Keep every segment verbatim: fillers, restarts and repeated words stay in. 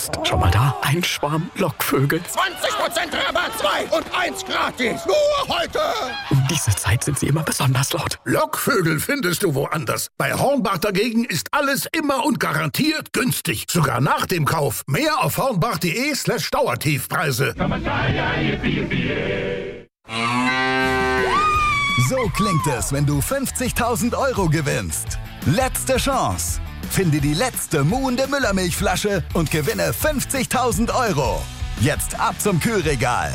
Psst. Schau mal da, ein Schwarm Lockvögel. zwanzig Prozent Rabatt, zwei und eins gratis. Nur heute. Um diese Zeit sind sie immer besonders laut. Lockvögel findest du woanders. Bei Hornbach dagegen ist alles immer und garantiert günstig. Sogar nach dem Kauf. Mehr auf hornbach.de slash Dauertiefpreise. So klingt es, wenn du fünfzigtausend Euro gewinnst. Letzte Chance. Finde die letzte muhende Müllermilchflasche und gewinne fünfzigtausend Euro. Jetzt ab zum Kühlregal.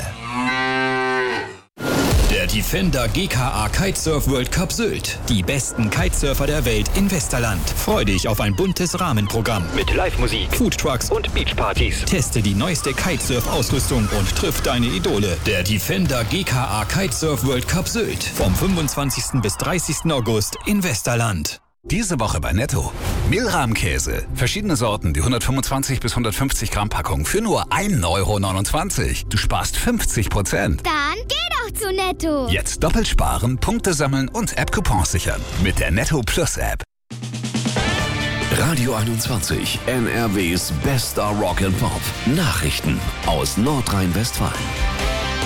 Der Defender G K A Kitesurf World Cup Sylt. Die besten Kitesurfer der Welt in Westerland. Freu dich auf ein buntes Rahmenprogramm mit Live-Musik, Foodtrucks und Beachpartys. Teste die neueste Kitesurf-Ausrüstung und triff deine Idole. Der Defender G K A Kitesurf World Cup Sylt. Vom fünfundzwanzigsten bis dreißigsten August in Westerland. Diese Woche bei Netto. Mehlrahmkäse. Verschiedene Sorten, die hundertfünfundzwanzig bis hundertfünfzig Gramm Packung für nur ein Euro neunundzwanzig. Du sparst fünfzig Prozent. Dann geh doch zu Netto. Jetzt doppelt sparen, Punkte sammeln und App-Coupons sichern. Mit der Netto Plus App. Radio einundzwanzig, N R Ws bester Rock and Pop. Nachrichten aus Nordrhein-Westfalen.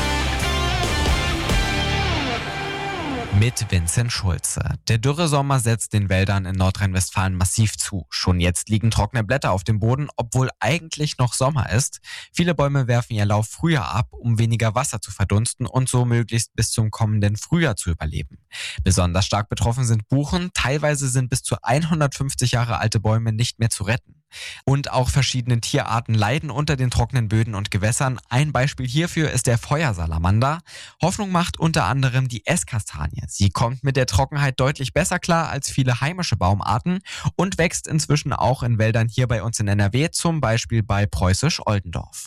Mit Vincent Schulze. Der Dürresommer setzt den Wäldern in Nordrhein-Westfalen massiv zu. Schon jetzt liegen trockene Blätter auf dem Boden, obwohl eigentlich noch Sommer ist. Viele Bäume werfen ihr Laub früher ab, um weniger Wasser zu verdunsten und so möglichst bis zum kommenden Frühjahr zu überleben. Besonders stark betroffen sind Buchen. Teilweise sind bis zu hundertfünfzig Jahre alte Bäume nicht mehr zu retten. Und auch verschiedene Tierarten leiden unter den trockenen Böden und Gewässern. Ein Beispiel hierfür ist der Feuersalamander. Hoffnung macht unter anderem die Esskastanie. Sie kommt mit der Trockenheit deutlich besser klar als viele heimische Baumarten und wächst inzwischen auch in Wäldern hier bei uns in N R W, zum Beispiel bei Preußisch-Oldendorf.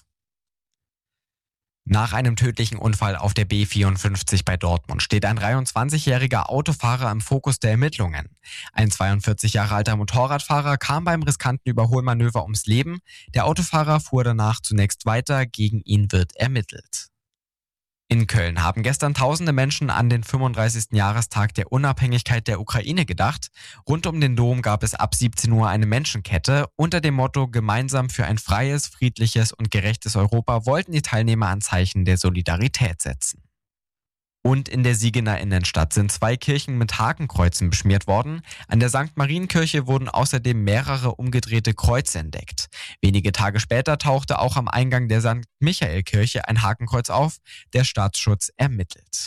Nach einem tödlichen Unfall auf der B vierundfünfzig bei Dortmund steht ein dreiundzwanzigjähriger Autofahrer im Fokus der Ermittlungen. Ein zweiundvierzig Jahre alter Motorradfahrer kam beim riskanten Überholmanöver ums Leben. Der Autofahrer fuhr danach zunächst weiter, gegen ihn wird ermittelt. In Köln haben gestern tausende Menschen an den fünfunddreißigsten Jahrestag der Unabhängigkeit der Ukraine gedacht. Rund um den Dom gab es ab siebzehn Uhr eine Menschenkette. Unter dem Motto Gemeinsam für ein freies, friedliches und gerechtes Europa wollten die Teilnehmer ein Zeichen der Solidarität setzen. Und in der Siegener Innenstadt sind zwei Kirchen mit Hakenkreuzen beschmiert worden. An der Sankt Marienkirche wurden außerdem mehrere umgedrehte Kreuze entdeckt. Wenige Tage später tauchte auch am Eingang der Sankt Michael-Kirche ein Hakenkreuz auf. Der Staatsschutz ermittelt.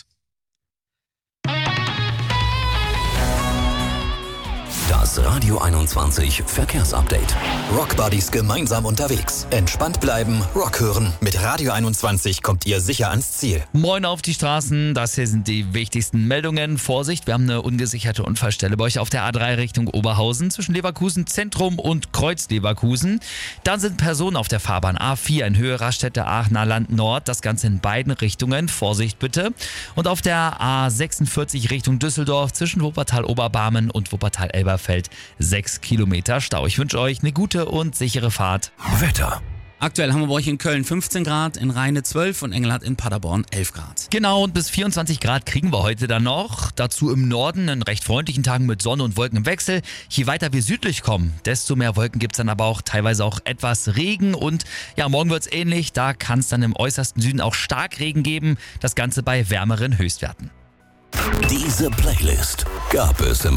Das Radio einundzwanzig Verkehrsupdate. Rockbuddies gemeinsam unterwegs. Entspannt bleiben, Rock hören. Mit Radio einundzwanzig kommt ihr sicher ans Ziel. Moin auf die Straßen, das hier sind die wichtigsten Meldungen. Vorsicht, wir haben eine ungesicherte Unfallstelle bei euch auf der A drei Richtung Oberhausen zwischen Leverkusen Zentrum und Kreuz Leverkusen. Dann sind Personen auf der Fahrbahn A vier in Höhe Raststätte Aachener Land Nord. Das Ganze in beiden Richtungen. Vorsicht bitte. Und auf der A sechsundvierzig Richtung Düsseldorf zwischen Wuppertal-Oberbarmen und Wuppertal-Elberfeld sechs Kilometer Stau. Ich wünsche euch eine gute und sichere Fahrt. Wetter. Aktuell haben wir bei euch in Köln fünfzehn Grad, in Rheine zwölf und Engelhardt in Paderborn elf Grad. Genau, und bis vierundzwanzig Grad kriegen wir heute dann noch. Dazu im Norden einen recht freundlichen Tag mit Sonne und Wolken im Wechsel. Je weiter wir südlich kommen, desto mehr Wolken gibt es dann aber auch teilweise auch etwas Regen. Und ja, morgen wird es ähnlich. Da kann es dann im äußersten Süden auch Starkregen geben. Das Ganze bei wärmeren Höchstwerten. Diese Playlist gab es im